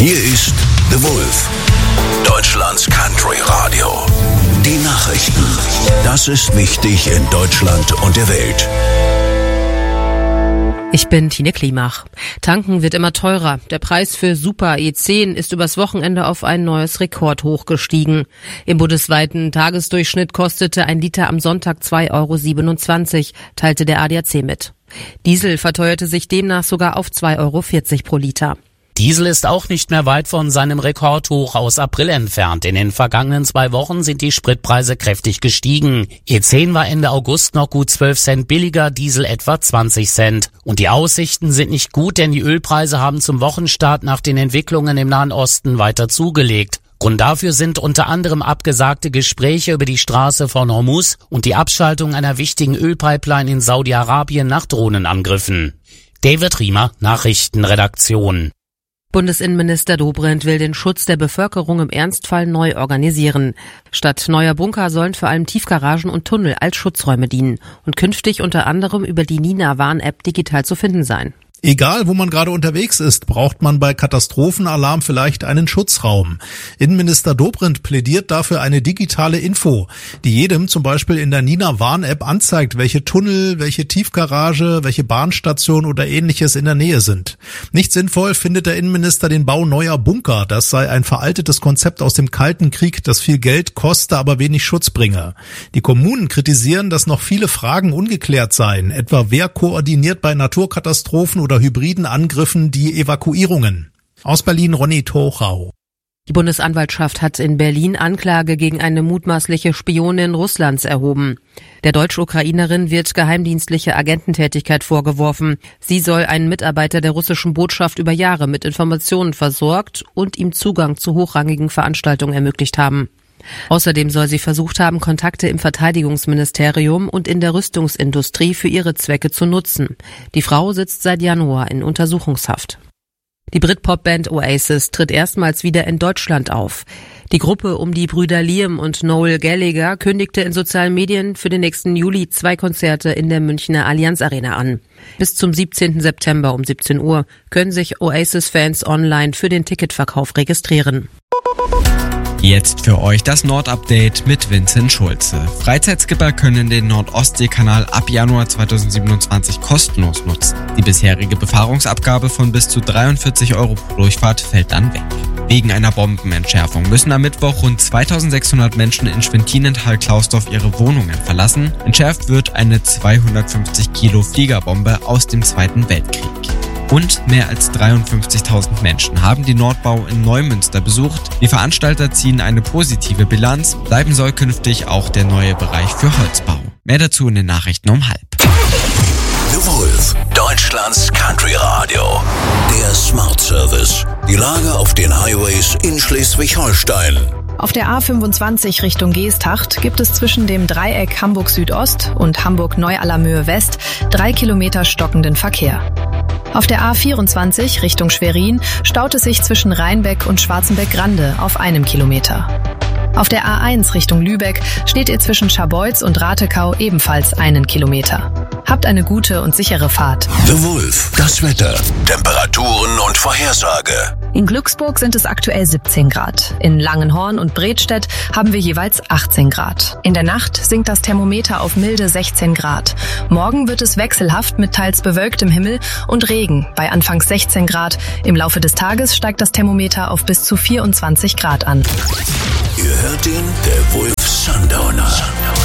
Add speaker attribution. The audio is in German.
Speaker 1: Hier ist The Wolf, Deutschlands Country Radio. Die Nachrichten. Das ist wichtig in Deutschland und der Welt.
Speaker 2: Ich bin Tine Klimach. Tanken wird immer teurer. Der Preis für Super E10 ist übers Wochenende auf ein neues Rekordhoch gestiegen. Im bundesweiten Tagesdurchschnitt kostete ein Liter am Sonntag 2,27 €, teilte der ADAC mit. Diesel verteuerte sich demnach sogar auf 2,40 € pro Liter.
Speaker 3: Diesel ist auch nicht mehr weit von seinem Rekordhoch aus April entfernt. In den vergangenen 2 Wochen sind die Spritpreise kräftig gestiegen. E10 war Ende August noch gut 12 Cent billiger, Diesel etwa 20 Cent. Und die Aussichten sind nicht gut, denn die Ölpreise haben zum Wochenstart nach den Entwicklungen im Nahen Osten weiter zugelegt. Grund dafür sind unter anderem abgesagte Gespräche über die Straße von Hormuz und die Abschaltung einer wichtigen Ölpipeline in Saudi-Arabien nach Drohnenangriffen. David Riemer, Nachrichtenredaktion.
Speaker 2: Bundesinnenminister Dobrindt will den Schutz der Bevölkerung im Ernstfall neu organisieren. Statt neuer Bunker sollen vor allem Tiefgaragen und Tunnel als Schutzräume dienen und künftig unter anderem über die Nina-Warn-App digital zu finden sein.
Speaker 4: Egal, wo man gerade unterwegs ist, braucht man bei Katastrophenalarm vielleicht einen Schutzraum. Innenminister Dobrindt plädiert dafür eine digitale Info, die jedem zum Beispiel in der Nina-Warn-App anzeigt, welche Tunnel, welche Tiefgarage, welche Bahnstation oder ähnliches in der Nähe sind. Nicht sinnvoll findet der Innenminister den Bau neuer Bunker. Das sei ein veraltetes Konzept aus dem Kalten Krieg, das viel Geld koste, aber wenig Schutz bringe. Die Kommunen kritisieren, dass noch viele Fragen ungeklärt seien, etwa wer koordiniert bei Naturkatastrophen oder hybriden Angriffen die Evakuierungen. Aus Berlin Ronny Tochau.
Speaker 2: Die Bundesanwaltschaft hat in Berlin Anklage gegen eine mutmaßliche Spionin Russlands erhoben. Der Deutsch-Ukrainerin wird geheimdienstliche Agententätigkeit vorgeworfen. Sie soll einen Mitarbeiter der russischen Botschaft über Jahre mit Informationen versorgt und ihm Zugang zu hochrangigen Veranstaltungen ermöglicht haben. Außerdem soll sie versucht haben, Kontakte im Verteidigungsministerium und in der Rüstungsindustrie für ihre Zwecke zu nutzen. Die Frau sitzt seit Januar in Untersuchungshaft. Die Britpop-Band Oasis tritt erstmals wieder in Deutschland auf. Die Gruppe um die Brüder Liam und Noel Gallagher kündigte in sozialen Medien für den nächsten Juli 2 Konzerte in der Münchner Allianz Arena an. Bis zum 17. September um 17 Uhr können sich Oasis-Fans online für den Ticketverkauf registrieren.
Speaker 5: Jetzt für euch das Nord-Update mit Vincent Schulze. Freizeitskipper können den Nord-Ostsee-Kanal ab Januar 2027 kostenlos nutzen. Die bisherige Befahrungsabgabe von bis zu 43 € pro Durchfahrt fällt dann weg. Wegen einer Bombenentschärfung müssen am Mittwoch rund 2600 Menschen in Schwentinental-Klausdorf ihre Wohnungen verlassen. Entschärft wird eine 250 Kilo Fliegerbombe aus dem Zweiten Weltkrieg. Und mehr als 53.000 Menschen haben die Nordbau in Neumünster besucht. Die Veranstalter ziehen eine positive Bilanz. Bleiben soll künftig auch der neue Bereich für Holzbau. Mehr dazu in den Nachrichten um 12:30.
Speaker 1: The Wolf, Deutschlands Country Radio. Der Smart Service. Die Lage auf den Highways in Schleswig-Holstein.
Speaker 6: Auf der A25 Richtung Geesthacht gibt es zwischen dem Dreieck Hamburg Südost und Hamburg Neu-Allermöhe West 3 Kilometer stockenden Verkehr. Auf der A24 Richtung Schwerin staut es sich zwischen Rheinbeck und Schwarzenbeck-Grande auf 1 Kilometer. Auf der A1 Richtung Lübeck steht ihr zwischen Scharbeutz und Ratekau ebenfalls 1 Kilometer. Habt eine gute und sichere Fahrt.
Speaker 1: The Wolf, das Wetter, Temperaturen und Vorhersage.
Speaker 6: In Glücksburg sind es aktuell 17 Grad. In Langenhorn und Bredstedt haben wir jeweils 18 Grad. In der Nacht sinkt das Thermometer auf milde 16 Grad. Morgen wird es wechselhaft mit teils bewölktem Himmel und Regen bei anfangs 16 Grad. Im Laufe des Tages steigt das Thermometer auf bis zu 24 Grad an.
Speaker 1: Ihr hört ihn, der Wolf Sundowner.